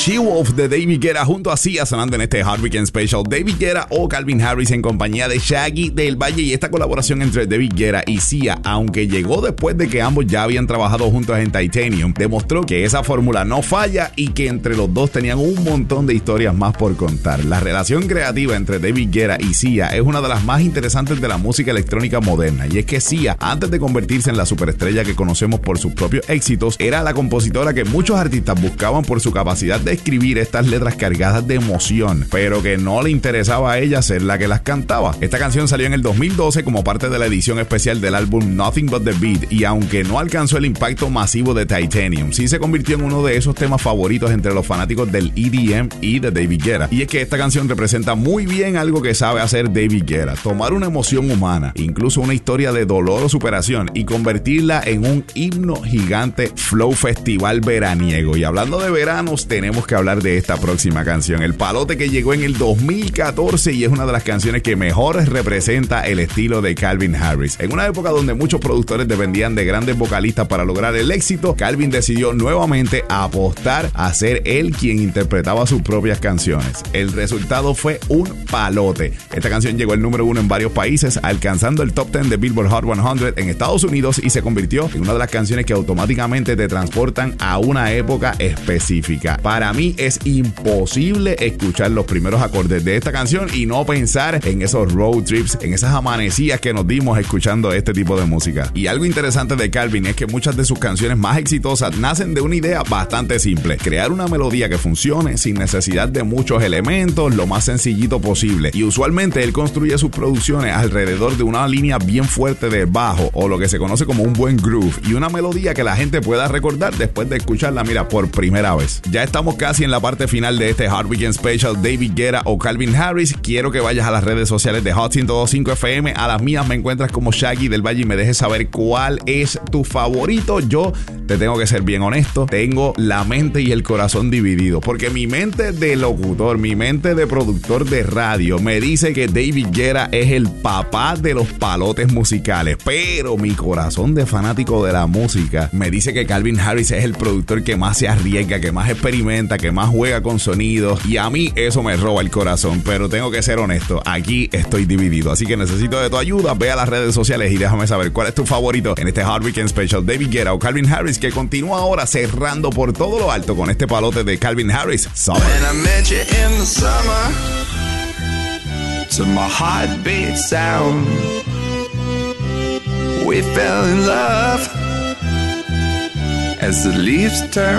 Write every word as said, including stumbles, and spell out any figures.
She-Wolf de David Guetta junto a Sia sonando en este Hot Weekend Special. David Guetta o Calvin Harris en compañía de Shaggy del Valle, y esta colaboración entre David Guetta y Sia, aunque llegó después de que ambos ya habían trabajado juntos en Titanium, demostró que esa fórmula no falla y que entre los dos tenían un montón de historias más por contar. La relación creativa entre David Guetta y Sia es una de las más interesantes de la música electrónica moderna, y es que Sia, antes de convertirse en la superestrella que conocemos por sus propios éxitos, era la compositora que muchos artistas buscaban por su capacidad de escribir estas letras cargadas de emoción, pero que no le interesaba a ella ser la que las cantaba. Esta canción salió en el dos mil doce como parte de la edición especial del álbum Nothing But The Beat, y aunque no alcanzó el impacto masivo de Titanium, sí se convirtió en uno de esos temas favoritos entre los fanáticos del E D M y de David Guetta. Y es que esta canción representa muy bien algo que sabe hacer David Guetta: tomar una emoción humana, incluso una historia de dolor o superación, y convertirla en un himno gigante flow festival veraniego. Y hablando de veranos, tenemos que hablar de esta próxima canción, el palote que llegó en el dos mil catorce y es una de las canciones que mejor representa el estilo de Calvin Harris. En una época donde muchos productores dependían de grandes vocalistas para lograr el éxito, Calvin decidió nuevamente apostar a ser él quien interpretaba sus propias canciones. El resultado fue un palote. Esta canción llegó al número uno en varios países, alcanzando el top diez de Billboard Hot cien en Estados Unidos, y se convirtió en una de las canciones que automáticamente te transportan a una época específica. Para mí es imposible escuchar los primeros acordes de esta canción y no pensar en esos road trips, en esas amanecidas que nos dimos escuchando este tipo de música. Y algo interesante de Calvin es que muchas de sus canciones más exitosas nacen de una idea bastante simple: crear una melodía que funcione sin necesidad de muchos elementos, lo más sencillito posible. Y usualmente él construye sus producciones alrededor de una línea bien fuerte de bajo, o lo que se conoce como un buen groove, y una melodía que la gente pueda recordar después de escucharla, mira, por primera vez. Ya estamos casi en la parte final de este Hot Weekend Special, David Guetta o Calvin Harris. Quiero que vayas a las redes sociales de Hot ciento dos punto cinco F M, a las mías me encuentras como Shaggy del Valle, y me dejes saber cuál es tu favorito. Yo te tengo que ser bien honesto, tengo la mente y el corazón dividido, porque mi mente de locutor, mi mente de productor de radio me dice que David Guetta es el papá de los palotes musicales, pero mi corazón de fanático de la música me dice que Calvin Harris es el productor que más se arriesga, que más experimenta, que más juega con sonidos, y a mí eso me roba el corazón. Pero tengo que ser honesto, aquí estoy dividido, así que necesito de tu ayuda. Ve a las redes sociales y déjame saber cuál es tu favorito en este Hot Weekend Special, David Guetta o Calvin Harris, que continúa ahora cerrando por todo lo alto con este palote de Calvin Harris, Summer. When I met you in the summer, to my heartbeat sound, we fell in love as the leaves turn